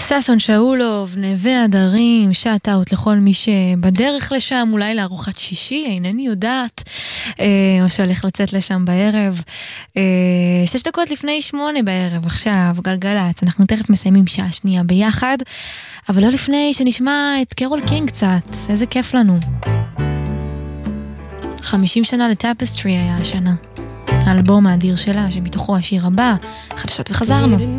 ששון שאולוב, נווה הדרים, שאט אאוט לכל מי שבדרך לשם, אולי לארוחת שישי, אינני יודעת, או שהולך לצאת לשם בערב. 6 דקות לפני 8 בערב, עכשיו גלגלץ, אנחנו תכף מסיימים שעה שנייה ביחד, אבל לא לפני שנשמע את קרול קינג קצת, איזה כיף לנו. 50 שנה לטאפסטרי היה השנה. האלבום האדיר שלה, שמתוכו השיר הבא, חדשות וחזרנו.